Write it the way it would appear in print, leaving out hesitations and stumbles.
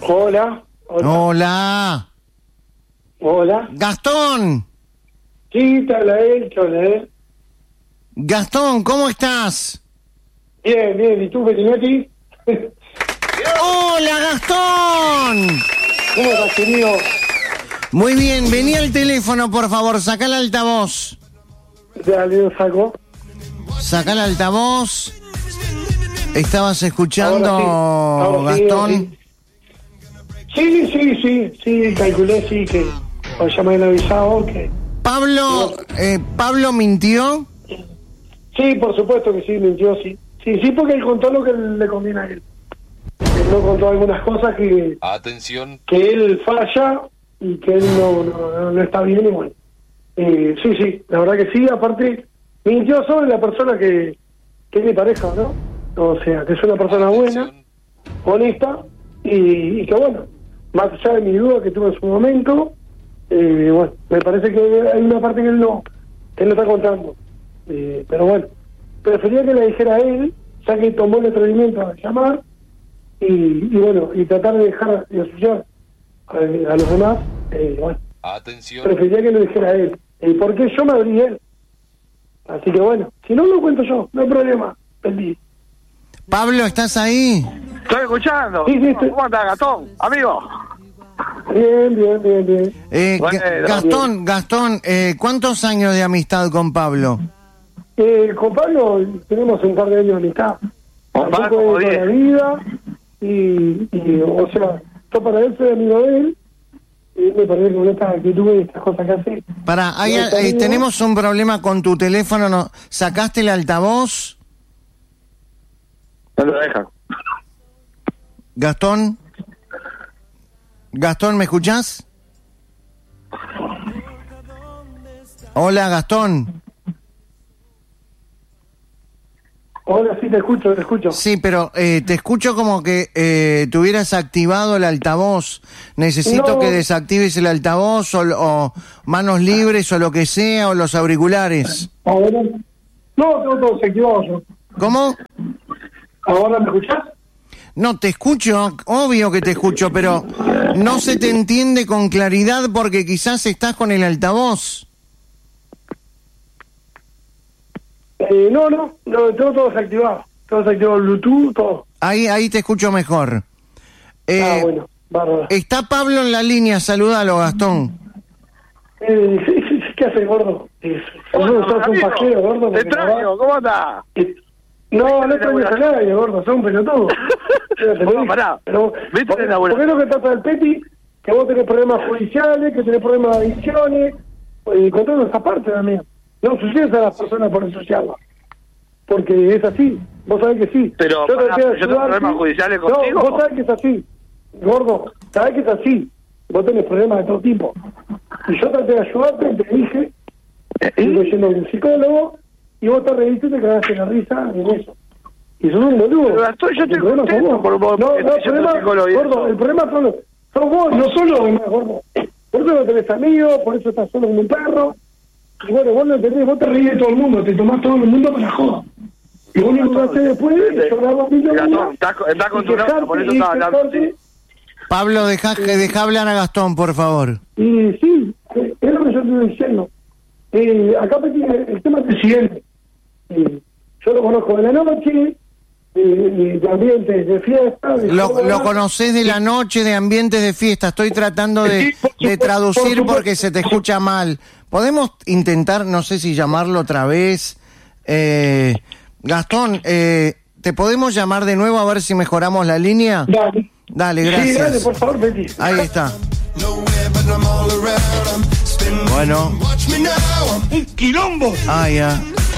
Hola. Hola. Hola. Gastón. Sí, te habla él. Gastón, ¿cómo estás? Bien. ¿Y tú, Petinetti? ¡Hola, Gastón! ¿Cómo estás, querido? Muy bien, vení al teléfono, por favor, sacá el altavoz. Dale, lo saco. Sacá el altavoz. ¿Estabas escuchando, Ahora sí, Gastón? Sí, calculé, sí, que ya me habían avisado que... ¿Pablo mintió? Sí, por supuesto que sí, mintió, sí. Sí, porque él contó lo que le conviene a él. Él no contó algunas cosas que... Atención. Que él falla y que él no está bien y bueno. Sí, la verdad que sí, aparte mintió sobre la persona que es mi pareja, ¿no? O sea, que es una persona buena, honesta y que bueno, más allá de mi duda que tuve en su momento, bueno, me parece que hay una parte que él no está contando. Pero bueno, prefería que le dijera a él, ya que tomó el atrevimiento de llamar y bueno, y tratar de dejar de asociar a los demás, bueno, Atención. prefería que lo dijera a él, porque yo me abrí él. Así que bueno, si no lo cuento yo, no hay problema, perdí. Pablo, ¿estás ahí? Estoy escuchando. Sí, ¿Cómo andás, Gastón? Amigo. Bien. Bueno, Gastón, ¿cuántos años de amistad con Pablo? Con Pablo tenemos un par de años de amistad. Tampoco como de toda 10. la vida. Y o sea, yo para él soy amigo de él. Y me parece que con esta actitud y estas cosas que hace. Tenemos un problema con tu teléfono. ¿No? ¿Sacaste el altavoz? No lo dejan. Gastón, ¿me escuchás? Hola, Gastón. Hola, sí, te escucho. Sí, pero te escucho como que tuvieras activado el altavoz. Necesito que desactives el altavoz o manos libres o lo que sea, o los auriculares. Ahora, no, tengo todo desactivado yo. ¿Cómo? ¿Ahora me escuchás? No, te escucho, obvio que te escucho, pero no se te entiende con claridad porque quizás estás con el altavoz. No, tengo todo desactivado. Todo desactivado, Bluetooth, todo. Ahí te escucho mejor. Bueno, bárbaro. Está Pablo en la línea, salúdalo, Gastón. Sí, ¿qué haces, gordo? Sos un pajero, gordo. Te extraño, ¿cómo andás? No extrañas a nadie, gordo, sos un pelotudo. No, pará. Pero, ¿Viste ¿por qué la lo que trata del Peti? Que vos tenés problemas judiciales, que tenés problemas de adicciones, y con toda esa parte también. No sucedes a las personas por ensuciarlas. Porque es así, vos sabés que sí. Pero, yo yo tengo problemas judiciales contigo. No, vos sabés que es así, gordo, sabés que es así. Vos tenés problemas de todo tipo. Y yo traté de ayudarte, te dije, sigo yendo a un psicólogo, y vos te reíste y te cagaste la risa en eso. Y sos un boludo. Pero yo estoy contento por vos. No, el problema, gordo, el problema son vos, no son los demás, gordo. Por eso no tenés amigos, por eso estás solo como un perro. Y bueno, vos no entendés, vos te reís de todo el mundo, te tomás todo el mundo para joda. Y vos único que haces después es llorar los millones. Está con tu nombre, por eso estaba hablando. Pablo, deja hablar a Gastón, por favor. Y sí, es lo que yo estoy diciendo. Acá el tema es el siguiente. Yo lo conozco de la noche, de ambientes de fiesta. Lo conocés de la noche, de ambientes de fiesta. Estoy tratando de traducir porque se te escucha mal. ¿Podemos intentar, no sé si llamarlo otra vez? Gastón, ¿te podemos llamar de nuevo a ver si mejoramos la línea? Dale, gracias. Sí, dale, por favor, Betty. Ahí está. Bueno. ¡Un quilombo! Ah, ya.